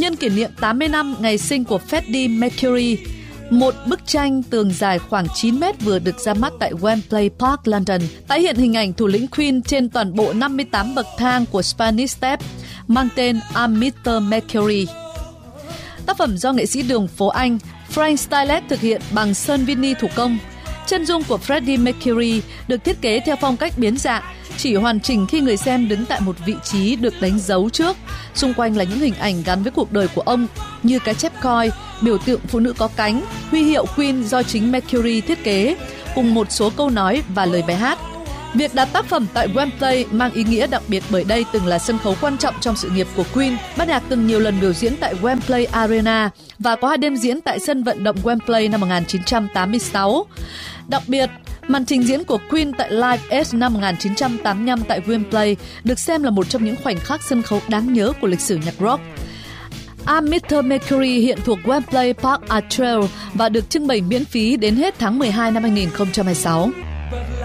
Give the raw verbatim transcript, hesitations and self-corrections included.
nhân kỷ niệm tám mươi năm ngày sinh của Freddie Mercury, một bức tranh tường dài khoảng chín mét vừa được ra mắt tại Wembley Park, London, tái hiện hình ảnh thủ lĩnh Queen trên toàn bộ năm mươi tám bậc thang của Spanish Steps, mang tên I'm mít-tơ Mercury. Tác phẩm do nghệ sĩ đường phố Anh Frank Stylet thực hiện bằng sơn vini thủ công. Chân dung của Freddie Mercury được thiết kế theo phong cách biến dạng, chỉ hoàn chỉnh khi người xem đứng tại một vị trí được đánh dấu trước. Xung quanh là những hình ảnh gắn với cuộc đời của ông như cái chép coi, biểu tượng phụ nữ có cánh, huy hiệu Queen do chính Mercury thiết kế, cùng một số câu nói và lời bài hát. Việc đặt tác phẩm tại Wembley mang ý nghĩa đặc biệt bởi đây từng là sân khấu quan trọng trong sự nghiệp của Queen. Ban nhạc từng nhiều lần biểu diễn tại Wembley Arena và có hai đêm diễn tại sân vận động Wembley năm một nghìn chín trăm tám mươi sáu. Đặc biệt, màn trình diễn của Queen tại Live Aid năm một nghìn chín trăm tám mươi lăm tại Wembley được xem là một trong những khoảnh khắc sân khấu đáng nhớ của lịch sử nhạc rock. I'm mít-tơ Mercury hiện thuộc Wembley Park Art Trail và được trưng bày miễn phí đến hết tháng mười hai năm hai nghìn không trăm hai mươi sáu.